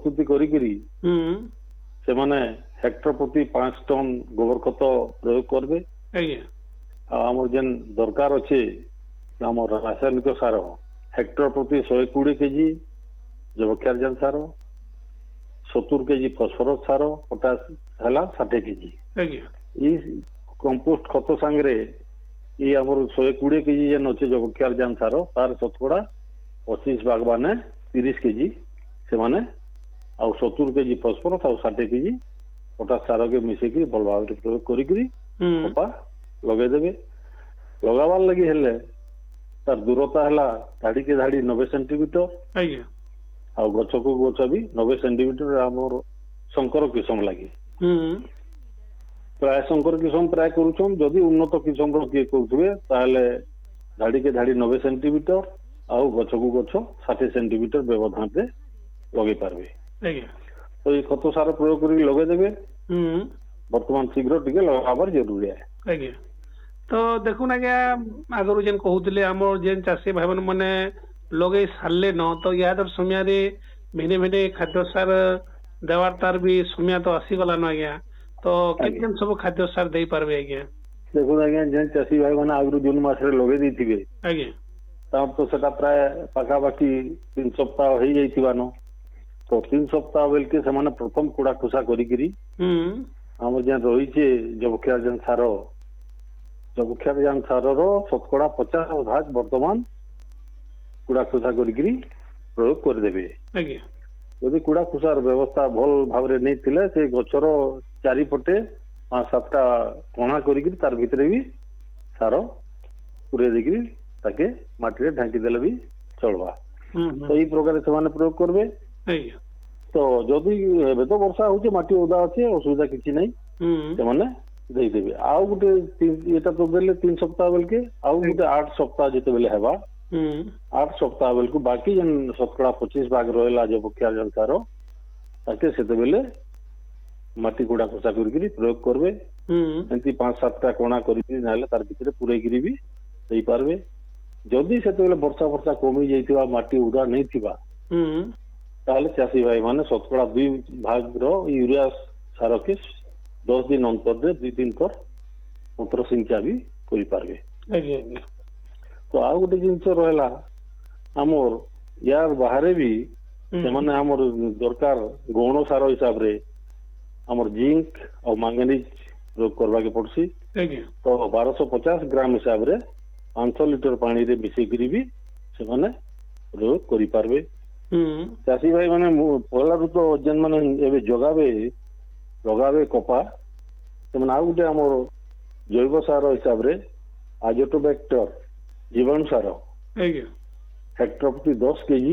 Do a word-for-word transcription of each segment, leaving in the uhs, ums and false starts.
प्रस्तुति करी हम्म से माने हेक्टर प्रति पांच टन गोबर खत प्रयोग करबे आज्ञा आमर जेन दरकार अच्छे आम रासायनिक सार हेक्टर प्रति शहे कोड़े केजी जैवक्षारजान सार सत्तर केजी फस्फरस सार पटास है षाठे केजी आज्ञा ये कंपोस्ट खत सांगे ये आमर शहे कोड़े केजी जेन अच्छे जैवक्षारजान सार तार शतकड़ा पच्चीस भाग माने तीस केजी से माने आउ सत्तर केजी फस्फरस आउ षाठे केजी पटास सार के मिसेकी भल भाव प्रयोग करी कपा लगेदेवे लगावार लगी हेले तार दूरता है धाड़ी के धाड़ी नब्बे सेंटीमीटर आज्ञा आ गछ को गछ भी नब्बे सेंटीमीटर आमर शंकर किसम लगी हम्म प्राय शंकर किसम प्राय करुछन जदि उन्नत किसम किए करुवे ताहले धाड़ी के धाड़ी नब्बे सेंटीमीटर आउ गछ को गछ षाठी सेंटीमीटर व्यवधान से लगे पारबे आज्ञा तो ये खत सार प्रयोग कर लगेदेवे हम्म वर्तमान शीघ्र टिके लगाबार जरूरी है आज्ञा तो देखुन आज्ञा आगରୁ जेन कहूले आमर जेन चाषी भाई मन माने लगे सारले न तो यादर समय रे भिने भिने खाद्य सार देवार तार भी समय तो आसीगला न आज्ञा तो केन केन सब खाद्य सार दे पारबे आज्ञा देखो आज्ञा जेन चाषी भाई मैंने आगु जून मास लगे देथिबे आज्ञा तब तो सेटा प्राय पाखापाखि तीन सप्ताह हो जाइथिबानो तो तीन सप्ताह बेल के से प्रथम कुड़ा खुसा करी हम्म आम जेन रही जैवक्षारजान सार जैवक्षारजान सार शतकड़ा पचास भाग वर्तमान कुड़ा खुसा करी प्रयोग करदेवे आज्ञा यदि कुड़ा खुसार व्यवस्था भल भाव नहीं थिले से गछर चारिपटे पांच सातटा कणा करी तार भितरे भी सार पुरे देकरी ताके माटी ढांकी देले भी चलवा हम्म तो यही प्रकार से प्रयोग करबे आज्ञा तो जदि एबे तो वर्षा होचे माटी ओदा अच्छे असुविधा किसी नहीं हम्म से माने देदेवे आउ गोटे एटा तो देले तीन सप्ताह बेल के आउ गोटे आठ सप्ताह जिते बेले हेबा हम्म आठ सप्ताह बेल को बाकी जन शतकड़ा पच्चीस भाग रहा जैवक्षारजान सार ताके सेते बेले माटी गुड़ा खुसा करी प्रयोग करबे हम्म एमती पांच सातटा कोणा करी नाले तार भितरे पुरै गिरी भी देई पारबे जदि सेते बेले वर्षा वर्षा कमी जाइथिबा माटी उदा नहीं थिबा हम्म ताहले चाषी भाई माने शतकड़ा दुई भाग रो यूरिया सार के दस दिन अंतर दे दुई दिन पर पत्र सिंचा भी करि पारबे आज्ञा आज्ञा तो आ गोटे जिनस रहला हमर यार बाहरे भी से माने हमर दरकार गौण सार हिसाब रे हमर जिंक और मैंगनीज प्रयोग करबा के पड़सी आज्ञा तो बारह सौ पचास ग्राम हिसाब रे पांच सौ लीटर पानी रे मिसेई करी भी से माने प्रयोग करि पारबे हम्म चाषी भाई माने पहला रू तो जेन माने एबे जगावे लगावे कपा से माने आ गोटे हमर जैव सार हिसाब रे आजोटोबैक्टर जीवाणु सार आज्ञा हेक्टर प्रति दस केजी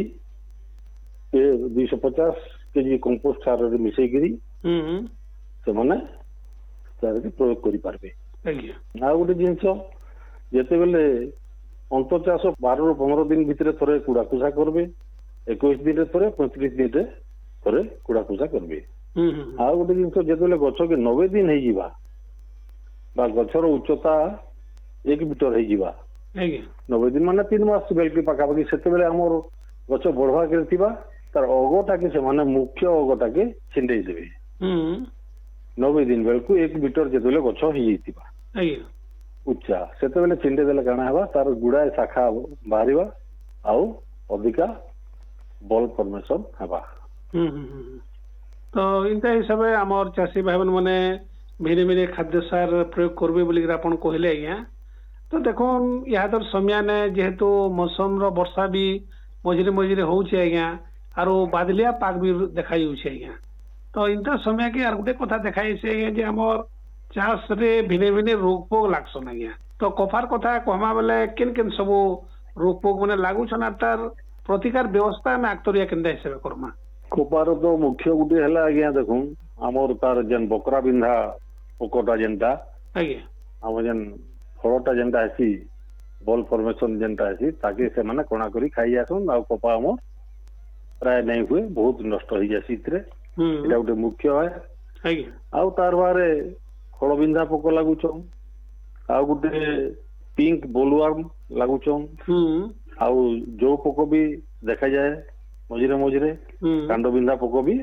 दुई सौ पचास केजी कंपोस्ट सार रे मिसेई करी हम्म से माने तार के प्रयोग करि पारबे आज्ञा आ गोटे जिनस जेते बेले अंतर चाष बारह रु पंद्रह दिन भितर थरे कुड़ा खुसा करबे इक्कीस दिन रे थरे पैंतीस दिन रे थरे कुड़ा खुसा करबे हम्म आ गोटे जिनस जेते गछ के नब्बे दिन हो जिबा बा गछर उच्चता एक मीटर हो जिबा आज्ञा नब्बे दिन माने तीन मास बेल के पाखापाखि सेते बेले हमर गछ बढ़वा के थिबा तार अगटा के से माने मुख्य अगटा के छिंडे देबे हम्म नब्बे दिन बेल को एक मीटर जेते बेले गछ हो जाइतिबा आज्ञा उच्चा सेते बेले छिंडे देले काना हेबा तार गुड़ाए शाखा बाहरिबा आउ अधिका बल फॉर्मेशन हेबा हम्म हम्म तो इनता हिसाब से आमर चाषी भाई मन माने भिने भिने खाद्य सार प्रयोग करबे बोली आपन कहले आज्ञा तो देखो यादर समय ने जेहेतु मौसम रो वर्षा भी मझिरे मझिरे होउछे आज्ञा आरो बादलिया पाग भी देखा जाउछे आज्ञा तो इनता समय के आर गुटे कथा देखाई से आज्ञा जे हमर चाष रे भिने भिने रोग पोग लागसन आज्ञा तो कफार कथा कहमा बेले केन केन सब रोग पोग माने लागुछन आर तार प्रतिकार व्यवस्था में आक्तरिया केनदा हिसाब करमा कोपार तो मुख्य गुटे है आज्ञा देखो आमर तार जेन बकरा बिंधा पोकटा जेनटा आज्ञा आम जेन फलटा जेनटा आसी बल फॉर्मेशन जेनटा आसी ताके से माने कोणा करी खाई आसन आ कपा आम प्राय नहीं हुए बहुत नष्ट हो जासी इतरे एटा गुटे मुख्य है आज्ञा आउ तार बारे फल बिंधा पोक लागुछन आउ गुटे पिंक बोलवर्म लागुछन हम्म आउ जो पोक भी देखा जाए मझिरे मझिरे कांड बिंधा पोक भी